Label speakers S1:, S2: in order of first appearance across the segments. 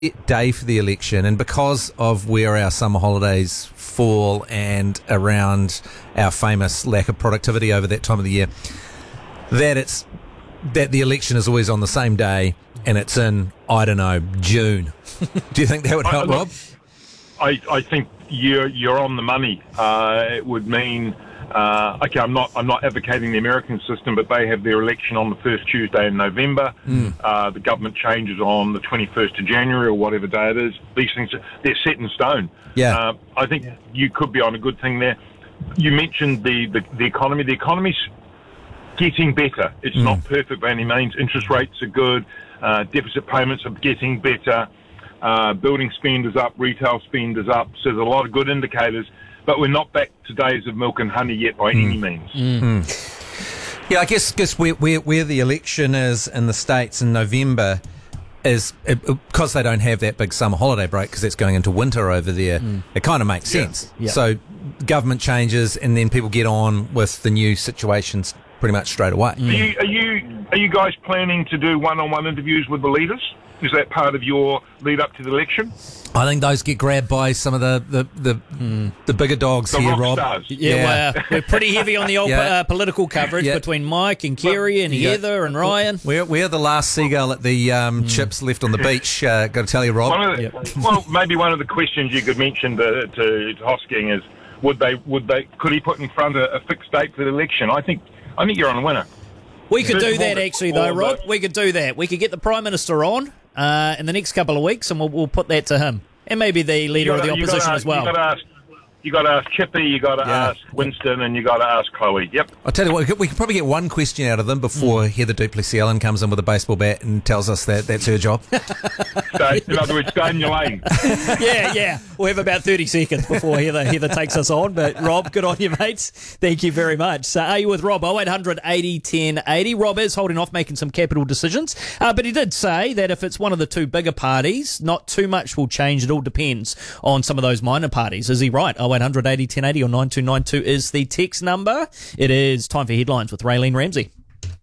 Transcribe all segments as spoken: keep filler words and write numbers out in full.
S1: day for the election, and because of where our summer holidays fall and around our famous lack of productivity over that time of the year, that it's that the election is always on the same day and it's in, I don't know, June. Do you think that would help,
S2: I,
S1: Rob?
S2: I, I think you're you're on the money. Uh, it would mean uh, okay. I'm not I'm not advocating the American system, but they have their election on the first Tuesday in November. Mm. Uh, the government changes on the twenty-first of January or whatever day it is. These things they're set in stone.
S1: Yeah,
S2: uh, I think yeah. you could be on a good thing there. You mentioned the the, the economy. The economy's getting better. It's mm. not perfect by any means. Interest rates are good. Uh, deficit payments are getting better. Uh, building spend is up. Retail spend is up. So there's a lot of good indicators. But we're not back to days of milk and honey yet by mm. any means.
S1: Mm. Yeah, I guess, guess where, where, where the election is in the States in November is, it, because they don't have that big summer holiday break, because it's going into winter over there, mm. it kind of makes yeah. sense. Yeah. So government changes and then people get on with the new situations pretty much straight away.
S2: Mm. Are, you, are, you, are you guys planning to do one-on-one interviews with the leaders? Is that part of your lead up to the election?
S1: I think those get grabbed by some of the the the, mm. the bigger dogs
S2: the
S1: here,
S2: rock
S1: Rob.
S2: Stars.
S3: Yeah, yeah. Well, uh, we're pretty heavy on the old yeah. uh, political coverage yeah. between Mike and Kerry and yeah. Heather and Ryan.
S1: We're we're the last seagull at the um, mm. chips left on the beach. Uh, got to tell you, Rob.
S2: One of the, yep. Well, maybe one of the questions you could mention to, to, to Hosking is would they would they could he put in front a, a fixed date for the election? I think I think you're on a winner.
S3: We could do that actually, though, Rob. We could do that. We could get the Prime Minister on uh, in the next couple of weeks, and we'll, we'll put that to him. And maybe the leader
S2: gotta,
S3: of the opposition
S2: ask,
S3: as well.
S2: You got to ask, you got to ask Chippy, you got to
S1: yeah.
S2: ask Winston, and you got to ask Chloe. Yep.
S1: I'll tell you what, we could, we could probably get one question out of them before mm. Heather Duplessis-Allen comes in with a baseball bat and tells us that that's her job.
S2: So, in other words, stay in your lane.
S3: yeah, yeah. We'll have about thirty seconds before Heather Heather takes us on. But Rob, good on you, mates. Thank you very much. So, are you with Rob? oh eight hundred eighty ten eighty. Rob is holding off making some capital decisions, uh, but he did say that if it's one of the two bigger parties, not too much will change. It all depends on some of those minor parties. Is he right? oh eight hundred eighty ten eighty or nine two nine two is the text number. It is time for headlines with Raylene Ramsey.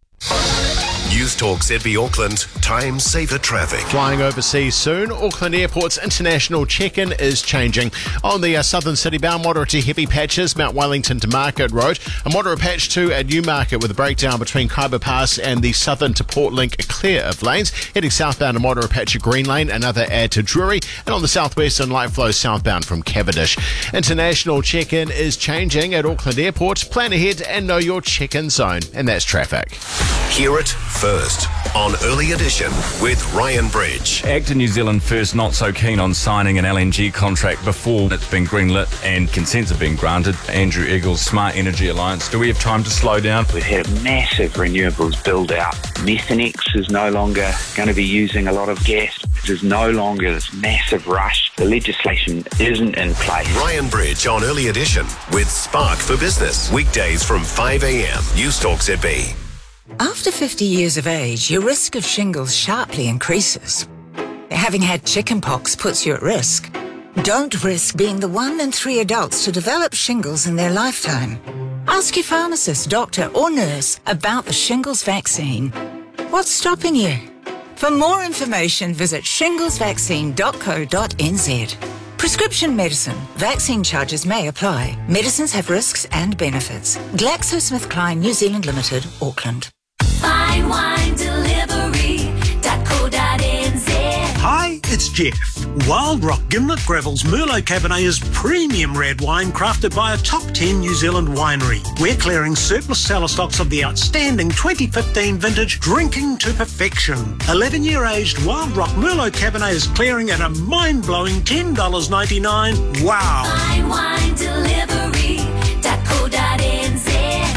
S4: News Talk Z B Auckland, time saver traffic.
S5: Flying overseas soon, Auckland Airport's international check-in is changing. On the uh, southern city bound, moderate to heavy patches, Mount Wellington to Market Road. A moderate patch too at Newmarket with a breakdown between Kaiba Pass and the southern to Port Link, a clear of lanes. Heading southbound, a moderate patch at Green Lane, another add to Drury. And on the southwestern, light flow southbound from Cavendish. International check-in is changing at Auckland Airport. Plan ahead and know your check-in zone. And that's traffic.
S4: Hear it first on Early Edition with Ryan Bridge.
S6: ACTA New Zealand First not so keen on signing an L N G contract before it's been greenlit and consents have been granted. Andrew Eagles, Smart Energy Alliance. Do we have time to slow down?
S7: We've had massive renewables build out. Methanex is no longer going to be using a lot of gas. There's no longer this massive rush. The legislation isn't in place.
S4: Ryan Bridge on Early Edition with Spark for Business. Weekdays from five a.m. News Talk Z B.
S8: After fifty years of age, your risk of shingles sharply increases. Having had chickenpox puts you at risk. Don't risk being the one in three adults to develop shingles in their lifetime. Ask your pharmacist, doctor or nurse about the shingles vaccine. What's stopping you? For more information, visit shingles vaccine dot co dot n z. Prescription medicine. Vaccine charges may apply. Medicines have risks and benefits. GlaxoSmithKline New Zealand Limited, Auckland.
S9: Fine wine delivery dot co dot n z.
S10: Hi, it's Jeff. Wild Rock Gimlet Gravel's Merlot Cabernet is premium red wine crafted by a top ten New Zealand winery. We're clearing surplus cellar stocks of the outstanding twenty fifteen vintage Drinking to Perfection. eleven-year aged Wild Rock Merlot Cabernet is clearing at a mind-blowing ten dollars ninety-nine. Wow!
S9: Fine wine delivery dot co dot n z.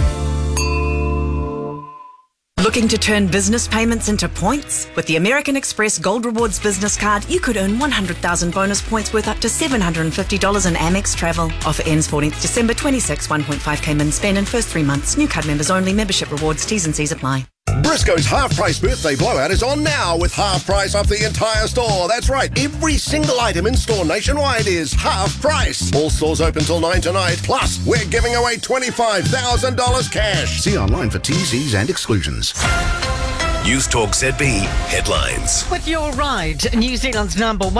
S11: Looking to turn business payments into points? With the American Express Gold Rewards business card, you could earn one hundred thousand bonus points worth up to seven hundred fifty dollars in Amex travel. Offer ends fourteenth December twenty-six, one point five K min spend in first three months. New card members only. Membership rewards, T's and C's apply.
S12: Briscoe's half-price birthday blowout is on now with half price off the entire store. That's right, every single item in store nationwide is half price. All stores open till nine tonight. Plus, we're giving away twenty-five thousand dollars cash. See online for T Cs and exclusions.
S4: News Talk Z B headlines.
S13: With your ride, New Zealand's number one.